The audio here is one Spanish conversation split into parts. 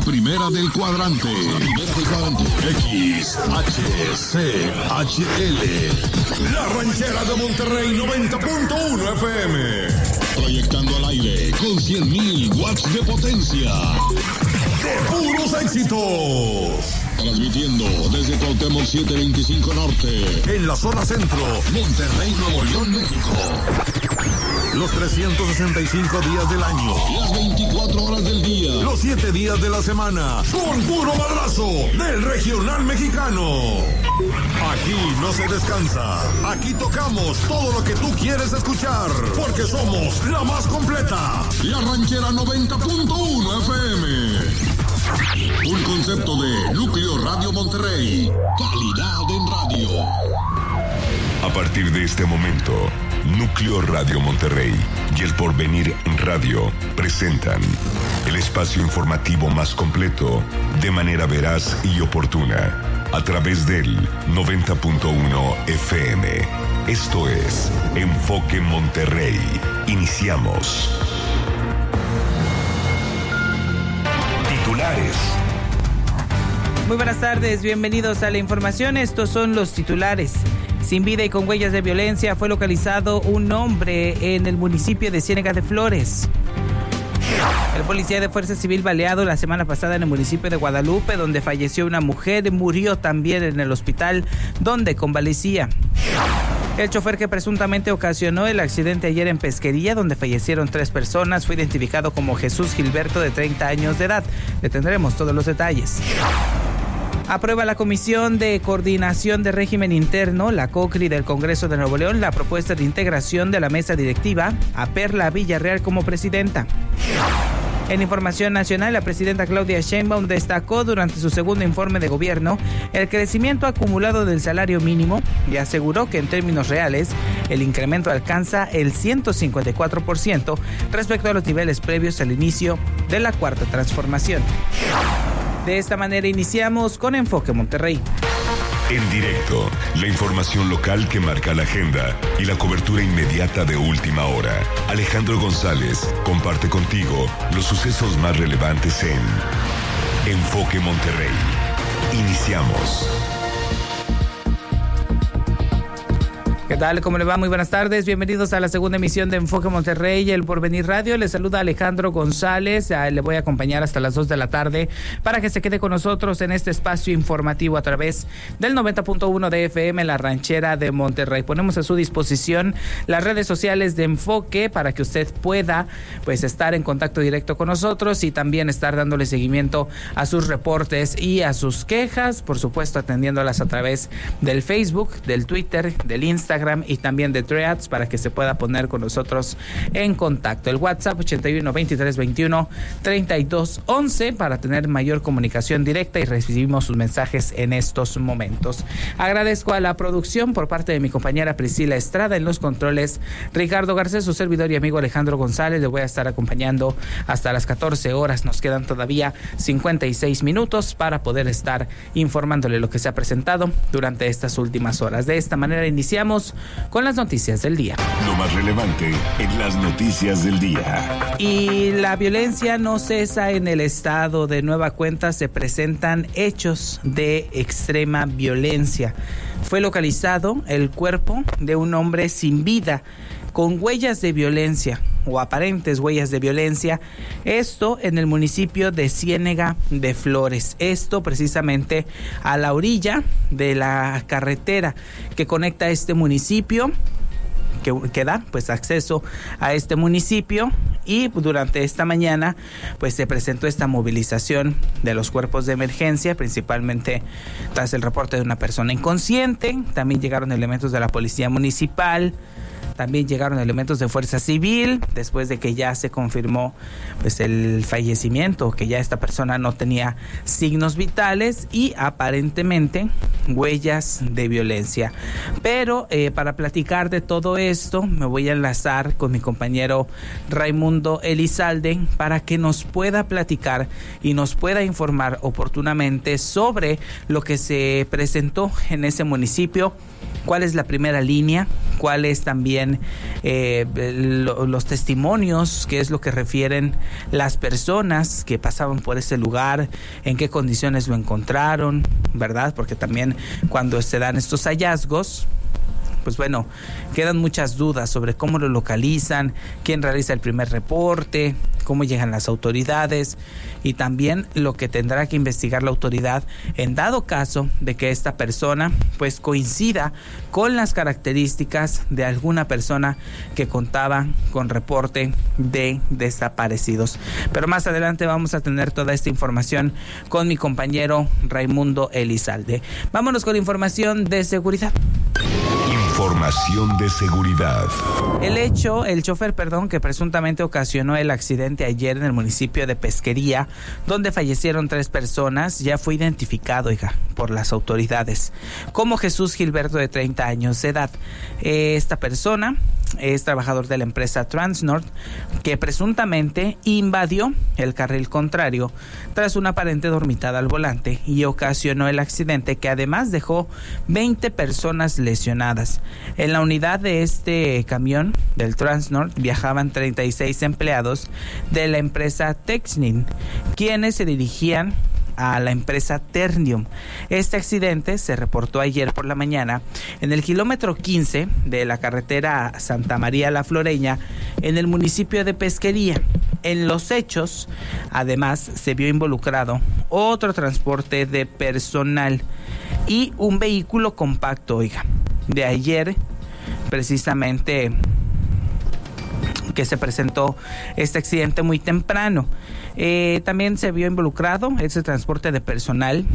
primera del cuadrante. XHCHL. La Ranchera de Monterrey 90.1 FM. Proyectando al aire con 100,000 watts de potencia. ¡De puros éxitos! Transmitiendo desde Cuauhtémoc 725 Norte. En la zona centro. Monterrey, Nuevo León, México. Los 365 días del año. Las 24 horas del día. Los 7 días de la semana. Con puro madrazo del regional mexicano. Aquí no se descansa. Aquí tocamos todo lo que tú quieres escuchar. Porque somos la más completa. La Ranchera 90.1 FM. Un concepto de Núcleo Radio Monterrey. Calidad en radio. A partir de este momento, Núcleo Radio Monterrey y El Porvenir Radio presentan el espacio informativo más completo, de manera veraz y oportuna, a través del 90.1 FM. Esto es Enfoque Monterrey. Iniciamos. Titulares. Muy buenas tardes, bienvenidos a la información. Estos son los titulares. Sin vida y con huellas de violencia fue localizado un hombre en el municipio de Ciénega de Flores. El policía de Fuerza Civil baleado la semana pasada en el municipio de Guadalupe, donde falleció una mujer, murió también en el hospital donde convalecía. El chofer que presuntamente ocasionó el accidente ayer en Pesquería, donde fallecieron 3 personas, fue identificado como Jesús Gilberto, de 30 años de edad. Le tendremos todos los detalles. Aprueba la Comisión de Coordinación de Régimen Interno, la COCRI del Congreso de Nuevo León, la propuesta de integración de la mesa directiva a Perla Villarreal como presidenta. En información nacional, la presidenta Claudia Sheinbaum destacó durante su segundo informe de gobierno el crecimiento acumulado del salario mínimo y aseguró que en términos reales el incremento alcanza el 154% respecto a los niveles previos al inicio de la Cuarta Transformación. De esta manera iniciamos con Enfoque Monterrey. En directo, la información local que marca la agenda y la cobertura inmediata de última hora. Alejandro González comparte contigo los sucesos más relevantes en Enfoque Monterrey. Iniciamos. ¿Qué tal? ¿Cómo le va? Muy buenas tardes. Bienvenidos a la segunda emisión de Enfoque Monterrey y El Porvenir Radio. Les saluda Alejandro González. Le voy a acompañar hasta las 2 de la tarde para que se quede con nosotros en este espacio informativo a través del 90.1 de FM, La Ranchera de Monterrey. Ponemos a su disposición las redes sociales de Enfoque para que usted pueda estar en contacto directo con nosotros y también estar dándole seguimiento a sus reportes y a sus quejas, por supuesto atendiéndolas a través del Facebook, del Twitter, del Instagram y también de Threads para que se pueda poner con nosotros en contacto. El WhatsApp 81 23 21 32 11 para tener mayor comunicación directa y recibimos sus mensajes en estos momentos. Agradezco a la producción por parte de mi compañera Priscila Estrada, en los controles Ricardo Garcés, su servidor y amigo Alejandro González. Le voy a estar acompañando hasta las 14 horas. Nos quedan todavía 56 minutos para poder estar informándole lo que se ha presentado durante estas últimas horas. De esta manera iniciamos con las noticias del día. Lo más relevante en las noticias del día. Y la violencia no cesa en el estado. De nueva cuenta se presentan hechos de extrema violencia. Fue localizado el cuerpo de un hombre sin vida con huellas de violencia o aparentes huellas de violencia, esto en el municipio de Ciénega de Flores, esto precisamente a la orilla de la carretera que conecta este municipio, que da acceso a este municipio. Y durante esta mañana se presentó esta movilización de los cuerpos de emergencia, principalmente tras el reporte de una persona inconsciente. También llegaron elementos de la policía municipal. También llegaron elementos de Fuerza Civil después de que ya se confirmó el fallecimiento, que ya esta persona no tenía signos vitales y aparentemente huellas de violencia. Pero para platicar de todo esto me voy a enlazar con mi compañero Raimundo Elizalde para que nos pueda platicar y nos pueda informar oportunamente sobre lo que se presentó en ese municipio, cuál es la primera línea, cuál es también también los testimonios, qué es lo que refieren las personas que pasaban por ese lugar, en qué condiciones lo encontraron, ¿verdad? Porque también cuando se dan estos hallazgos, pues bueno, quedan muchas dudas sobre cómo lo localizan, quién realiza el primer reporte, cómo llegan las autoridades y también lo que tendrá que investigar la autoridad en dado caso de que esta persona pues coincida con las características de alguna persona que contaba con reporte de desaparecidos. Pero más adelante vamos a tener toda esta información con mi compañero Raimundo Elizalde. Vámonos con información de seguridad. Información de seguridad. El chofer, que presuntamente ocasionó el accidente ayer en el municipio de Pesquería, donde fallecieron 3 personas, ya fue identificado, por las autoridades como Jesús Gilberto, de 30 años de edad. Esta persona es trabajador de la empresa Transnord, que presuntamente invadió el carril contrario tras una aparente dormitada al volante y ocasionó el accidente, que además dejó 20 personas lesionadas. En la unidad de este camión del Transnord viajaban 36 empleados de la empresa Texnin, quienes se dirigían a la empresa Ternium. Este accidente se reportó ayer por la mañana en el kilómetro 15 de la carretera Santa María La Floreña, en el municipio de Pesquería. En los hechos, además, se vio involucrado otro transporte de personal y un vehículo compacto, de ayer, precisamente, que se presentó este accidente muy temprano. También se vio involucrado ese transporte de personal,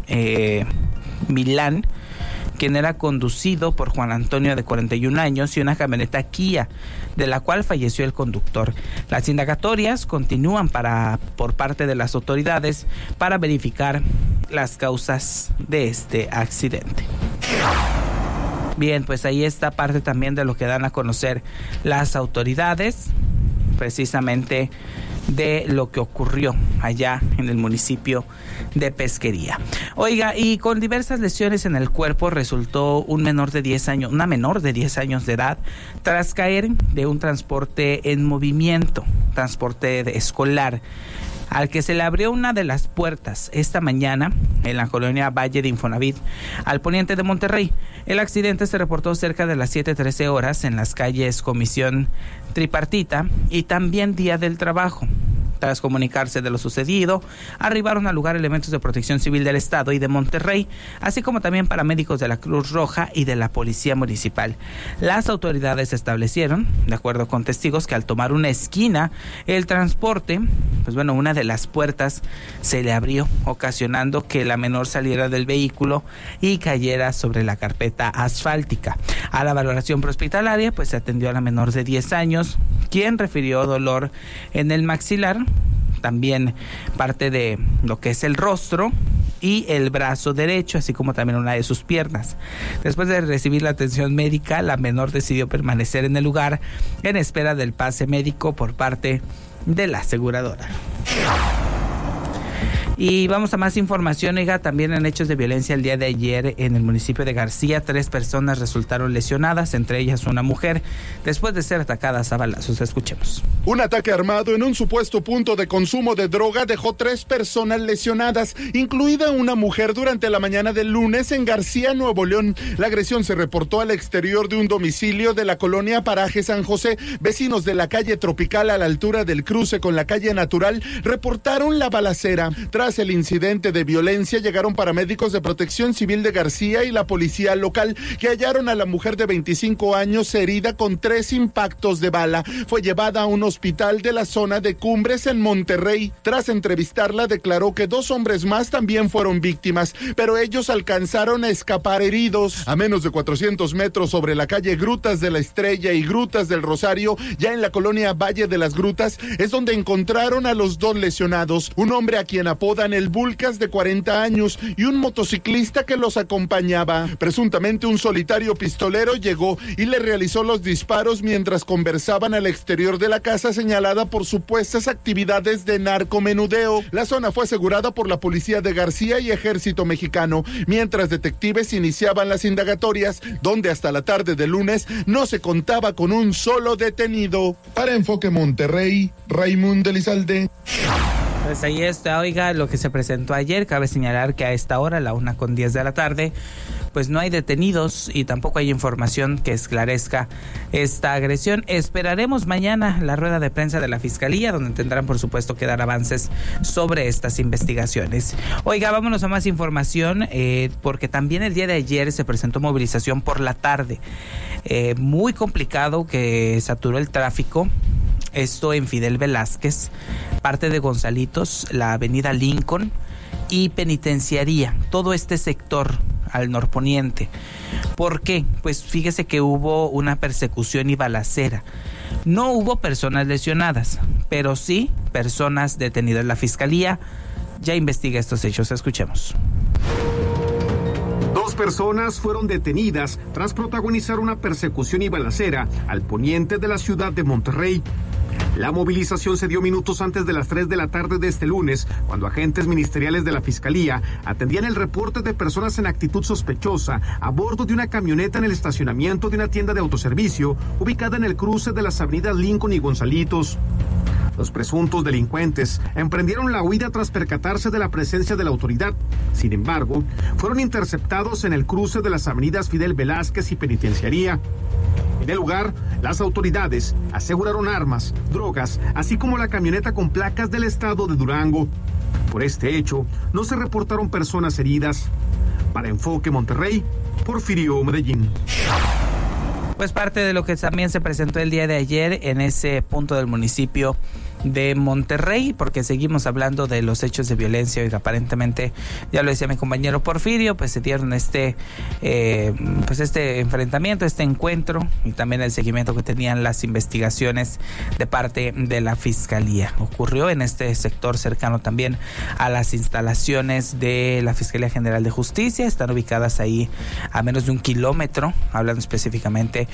Milán, quien era conducido por Juan Antonio, de 41 años, y una camioneta Kia, de la cual falleció el conductor. Las indagatorias continúan por parte de las autoridades para verificar las causas de este accidente. Bien, pues ahí está parte también de lo que dan a conocer las autoridades, precisamente de lo que ocurrió allá en el municipio de Pesquería. Oiga, y con diversas lesiones en el cuerpo resultó una menor de 10 años de edad tras caer de un transporte en movimiento, transporte escolar, al que se le abrió una de las puertas esta mañana en la colonia Valle de Infonavit, al poniente de Monterrey. El accidente se reportó cerca de las 7:13 horas en las calles Comisión Tripartita y también Día del Trabajo. Tras comunicarse de lo sucedido, arribaron al lugar elementos de Protección Civil del Estado y de Monterrey, así como también paramédicos de la Cruz Roja y de la Policía Municipal. Las autoridades establecieron, de acuerdo con testigos, que al tomar una esquina, el transporte, una de las puertas se le abrió, ocasionando que la menor saliera del vehículo y cayera sobre la carpeta asfáltica. A la valoración prehospitalaria, se atendió a la menor de 10 años, quien refirió dolor en el maxilar, también parte de lo que es el rostro y el brazo derecho, así como también una de sus piernas. Después de recibir la atención médica, la menor decidió permanecer en el lugar en espera del pase médico por parte de la aseguradora. Y vamos a más información, también en hechos de violencia el día de ayer en el municipio de García, 3 personas resultaron lesionadas, entre ellas una mujer, después de ser atacadas a balazos. Escuchemos. Un ataque armado en un supuesto punto de consumo de droga dejó 3 personas lesionadas, incluida una mujer, durante la mañana del lunes en García, Nuevo León. La agresión se reportó al exterior de un domicilio de la colonia Paraje San José. Vecinos de la calle Tropical, a la altura del cruce con la calle Natural, reportaron la balacera. Tras el incidente de violencia, llegaron paramédicos de Protección Civil de García y la policía local, que hallaron a la mujer de 25 años herida con 3 impactos de bala. Fue llevada a un hospital de la zona de Cumbres en Monterrey. Tras entrevistarla, declaró que 2 hombres más también fueron víctimas, pero ellos alcanzaron a escapar heridos. A menos de 400 metros sobre la calle Grutas de la Estrella y Grutas del Rosario, ya en la colonia Valle de las Grutas, es donde encontraron a los 2 lesionados. Un hombre a quien apoya apodan el Vulcas, de 40 años, y un motociclista que los acompañaba. Presuntamente un solitario pistolero llegó y le realizó los disparos mientras conversaban al exterior de la casa señalada por supuestas actividades de narcomenudeo. La zona fue asegurada por la policía de García y Ejército Mexicano, mientras detectives iniciaban las indagatorias, donde hasta la tarde del lunes no se contaba con un solo detenido. Para Enfoque Monterrey, Raimundo Elizalde. Pues ahí está, oiga, lo que se presentó ayer. Cabe señalar que a esta hora, la 1:10 de la tarde, pues no hay detenidos y tampoco hay información que esclarezca esta agresión. Esperaremos mañana la rueda de prensa de la Fiscalía, donde tendrán, por supuesto, que dar avances sobre estas investigaciones. Oiga, vámonos a más información, porque también el día de ayer se presentó movilización por la tarde. Muy complicado, que saturó el tráfico. Esto en Fidel Velázquez, parte de Gonzalitos, la avenida Lincoln y Penitenciaría, todo este sector al norponiente. ¿Por qué? Pues fíjese que hubo una persecución y balacera. No hubo personas lesionadas, pero sí personas detenidas. La Fiscalía ya investiga estos hechos. Escuchemos. 2 personas fueron detenidas tras protagonizar una persecución y balacera al poniente de la ciudad de Monterrey. La movilización se dio minutos antes de las 3 de la tarde de este lunes, cuando agentes ministeriales de la Fiscalía atendían el reporte de personas en actitud sospechosa a bordo de una camioneta en el estacionamiento de una tienda de autoservicio ubicada en el cruce de las avenidas Lincoln y Gonzalitos. Los presuntos delincuentes emprendieron la huida tras percatarse de la presencia de la autoridad. Sin embargo, fueron interceptados en el cruce de las avenidas Fidel Velázquez y Penitenciaría. En el lugar, las autoridades aseguraron armas, drogas, así como la camioneta con placas del estado de Durango. Por este hecho, no se reportaron personas heridas. Para Enfoque Monterrey, Porfirio Medellín. Pues parte de lo que también se presentó el día de ayer en ese punto del municipio de Monterrey, porque seguimos hablando de los hechos de violencia. Oiga, aparentemente, ya lo decía mi compañero Porfirio, pues se dieron este enfrentamiento, este encuentro, y también el seguimiento que tenían las investigaciones de parte de la Fiscalía. Ocurrió en este sector cercano también a las instalaciones de la Fiscalía General de Justicia. Están ubicadas ahí a menos de 1 kilómetro, hablando específicamente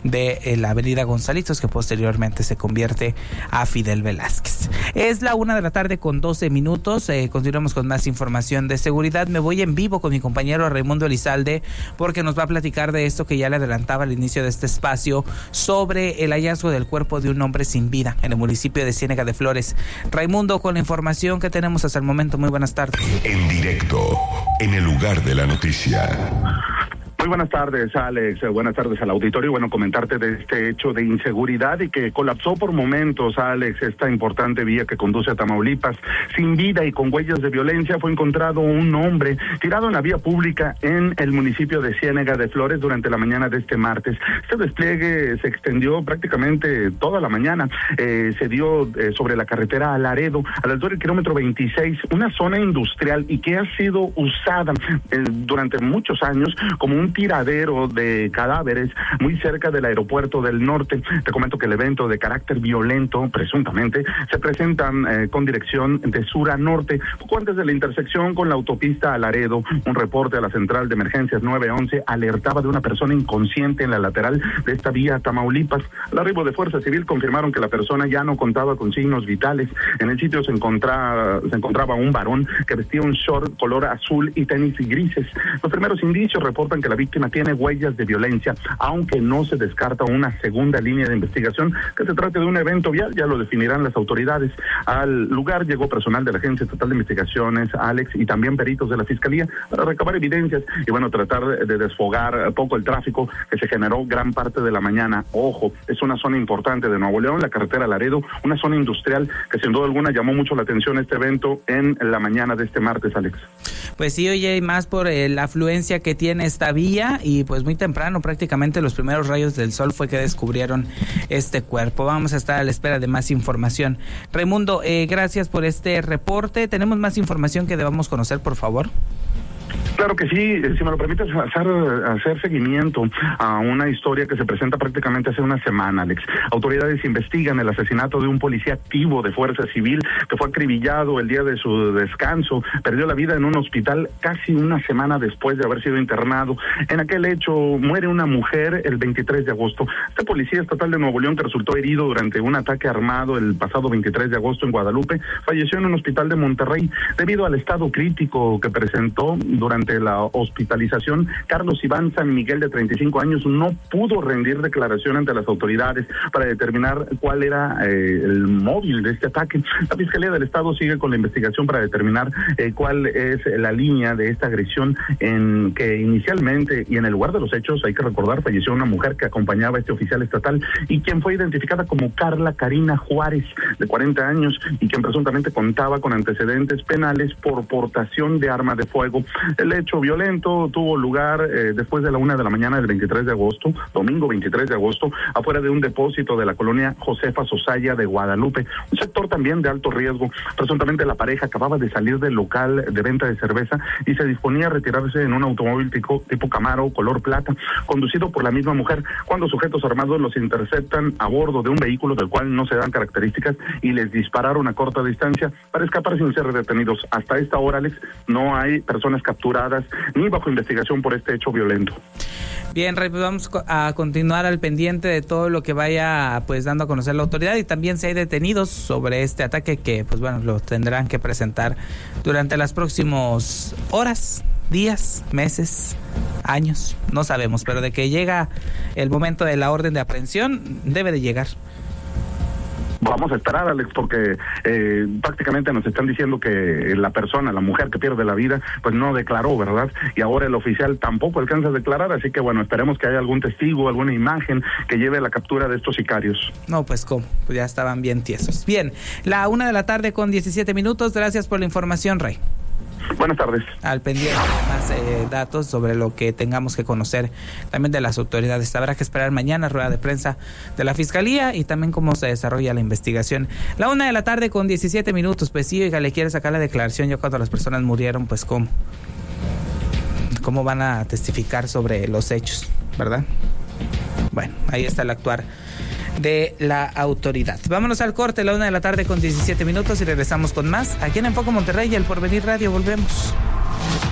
de la avenida Gonzalitos, que posteriormente se convierte a Fidel Velázquez. Es la 1:12 p.m. Continuamos con más información de seguridad. Me voy en vivo con mi compañero Raimundo Elizalde, porque nos va a platicar de esto que ya le adelantaba al inicio de este espacio, sobre el hallazgo del cuerpo de un hombre sin vida en el municipio de Ciénega de Flores. Raimundo, con la información que tenemos hasta el momento. Muy buenas tardes. En directo, en el lugar de la noticia. Muy buenas tardes, Alex. Buenas tardes al auditorio. Bueno, comentarte de este hecho de inseguridad y que colapsó por momentos, Alex, esta importante vía que conduce a Tamaulipas. Sin vida y con huellas de violencia, fue encontrado un hombre tirado en la vía pública en el municipio de Ciénega de Flores durante la mañana de este martes. Este despliegue se extendió prácticamente toda la mañana. Se dio sobre la carretera a Laredo, a la altura del kilómetro 26, una zona industrial y que ha sido usada durante muchos años como un tiradero de cadáveres muy cerca del aeropuerto del norte. Te comento que el evento, de carácter violento, presuntamente, se presentan con dirección de sur a norte, poco antes de la intersección con la autopista a Laredo. Un reporte a la central de emergencias 911 alertaba de una persona inconsciente en la lateral de esta vía Tamaulipas. Al arribo de Fuerza Civil confirmaron que la persona ya no contaba con signos vitales. En el sitio se encontraba un varón que vestía un short color azul y tenis grises. Los primeros indicios reportan que la víctima tiene huellas de violencia, aunque no se descarta una segunda línea de investigación, que se trate de un evento vial. Ya lo definirán las autoridades. Al lugar llegó personal de la Agencia Estatal de Investigaciones, Alex, y también peritos de la Fiscalía para recabar evidencias y, bueno, tratar de desfogar poco el tráfico que se generó gran parte de la mañana. Ojo, es una zona importante de Nuevo León, la carretera Laredo, una zona industrial que sin duda alguna llamó mucho la atención este evento en la mañana de este martes, Alex. Pues sí, oye, y más por la afluencia que tiene esta vía, y pues muy temprano, prácticamente los primeros rayos del sol fue que descubrieron este cuerpo. Vamos a estar a la espera de más información. Raimundo, gracias por este reporte. ¿Tenemos más información que debamos conocer, por favor? Claro que sí, si me lo permites hacer seguimiento a una historia que se presenta prácticamente hace una semana, Alex. Autoridades investigan el asesinato de un policía activo de Fuerza Civil que fue acribillado el día de su descanso, perdió la vida en un hospital casi una semana después de haber sido internado. En aquel hecho muere una mujer el 23 de agosto. Este policía estatal de Nuevo León, que resultó herido durante un ataque armado el pasado 23 de agosto en Guadalupe, falleció en un hospital de Monterrey debido al estado crítico que presentó durante la hospitalización. Carlos Iván San Miguel, de 35 años, no pudo rendir declaración ante las autoridades para determinar cuál era el móvil de este ataque. La Fiscalía del Estado sigue con la investigación para determinar cuál es la línea de esta agresión, en que inicialmente y en el lugar de los hechos, hay que recordar, falleció una mujer que acompañaba a este oficial estatal y quien fue identificada como Carla Karina Juárez, de 40 años, y quien presuntamente contaba con antecedentes penales por portación de arma de fuego. El hecho violento tuvo lugar después de la 1 de la mañana del 23 de agosto, domingo 23 de agosto, afuera de un depósito de la colonia Josefa Sosaya de Guadalupe, un sector también de alto riesgo. Presuntamente la pareja acababa de salir del local de venta de cerveza y se disponía a retirarse en un automóvil tipo Camaro color plata, conducido por la misma mujer, cuando sujetos armados los interceptan a bordo de un vehículo del cual no se dan características y les dispararon a corta distancia para escapar sin ser detenidos. Hasta esta hora, Alex, no hay personas capturadas ni bajo investigación por este hecho violento. Bien, Rey, pues vamos a continuar al pendiente de todo lo que vaya pues dando a conocer la autoridad, y también si hay detenidos sobre este ataque, que pues bueno, lo tendrán que presentar durante las próximas horas, días, meses, años, no sabemos, pero de que llega el momento de la orden de aprehensión, debe de llegar. Vamos a esperar, Alex, porque prácticamente nos están diciendo que la persona, la mujer que pierde la vida, pues no declaró, ¿verdad? Y ahora el oficial tampoco alcanza a declarar, así que bueno, esperemos que haya algún testigo, alguna imagen que lleve a la captura de estos sicarios. No, pues cómo, pues ya estaban bien tiesos. Bien, 1:00 p.m. con 17 minutos, gracias por la información, Rey. Buenas tardes. Al pendiente, más datos sobre lo que tengamos que conocer también de las autoridades. Habrá que esperar mañana rueda de prensa de la Fiscalía y también cómo se desarrolla la investigación. 1:00 p.m. con 17 minutos. Pues sí, oiga, le quiere sacar la declaración ya cuando las personas murieron, pues ¿cómo van a testificar sobre los hechos, verdad? Bueno, ahí está el actuar de la autoridad. Vámonos al corte, 1:00 p.m. con 17 minutos, y regresamos con más aquí en Enfoque Monterrey y el Porvenir Radio. Volvemos.